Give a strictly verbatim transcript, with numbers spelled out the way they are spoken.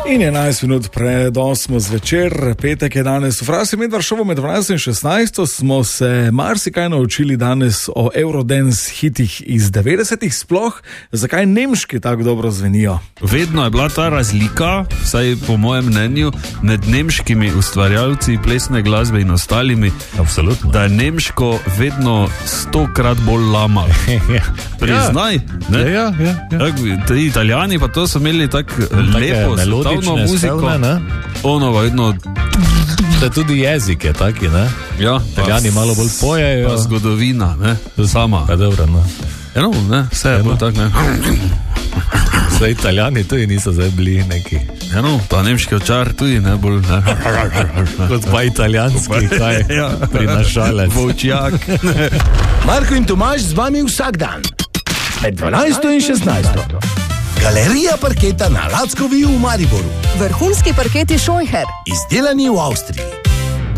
In enajst minut pred osmo zvečer, petek je danes. V Frasi Medvar šovu med dvanajsto in šestnajsto smo se marsikaj naučili danes o Eurodance hitih iz devetdesetih, sploh zakaj nemški tako dobro zvenijo. Vedno je bila ta razlika, vsaj po mojem mnenju, med nemškimi ustvarjalci plesne glasbe in ostalimi. Absolutno. Da je nemško vedno stokrat bolj lama. Priznaj, ne? Ja, ja, ja. Tak, ti Italijani pa to so imeli tako lepo, stavno muziko. Stelne, ono vedno... To je tudi jezik je taki, ne? Ja. Italijani malo bolj pojejo. Pa zgodovina, ne? Sama. Pa dobro, no. Eno, ne? Vse je bolj tak, ne? Vse Italijani tudi niso zdaj bili neki. Eno, pa nemški očar tudi ne bolj, ne? Kot pa italijanski, kaj? Ja. Prinašalec. Volčjak. Marko in Tomaž z vami vsak dan. Med dvanajsto in šestnajsto. Galerija parketa na Lackovi v Mariboru. Vrhunski parketi Scheucher. Izdelani v Avstriji.